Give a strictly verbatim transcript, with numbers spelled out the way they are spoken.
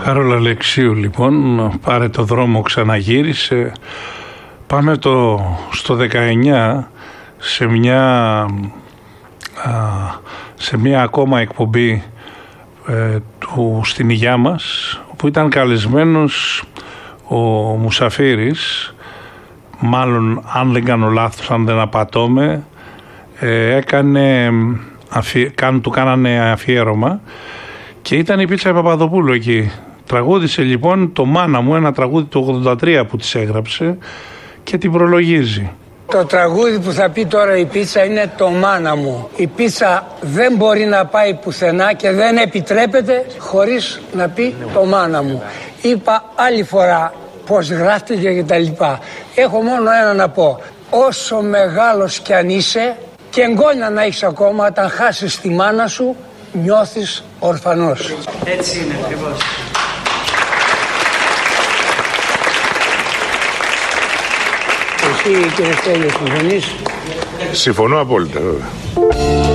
Χάρολα Αλεξίου λοιπόν, πάρε το δρόμο, ξαναγύρισε. Πάμε το, στο δεκαεννιά σε μια, α, σε μια ακόμα εκπομπή ε, του στην Υγειά μας, όπου ήταν καλεσμένος ο Μουσαφίρης, μάλλον αν δεν κάνω λάθος, αν δεν απατώμε, ε, έκανε, αφι, κάν, του κάνανε αφιέρωμα και ήταν η Πίτσα Παπαδοπούλου εκεί. Τραγούδισε λοιπόν το «Μάνα μου», ένα τραγούδι του ογδόντα τρία που της έγραψε και την προλογίζει. Το τραγούδι που θα πει τώρα η Πίτσα είναι το «Μάνα μου». Η Πίτσα δεν μπορεί να πάει πουθενά και δεν επιτρέπεται χωρίς να πει το «Μάνα μου». Είπα άλλη φορά πώς γράφτηκε και τα λοιπά. Έχω μόνο ένα να πω. Όσο μεγάλος κι αν είσαι και εγγόνια να έχεις ακόμα, όταν χάσεις τη μάνα σου νιώθεις ορφανός. Έτσι είναι ακριβώς. Εσύ κύριε Στέλιο, συμφωνείς? Συμφωνώ απόλυτα βέβαια.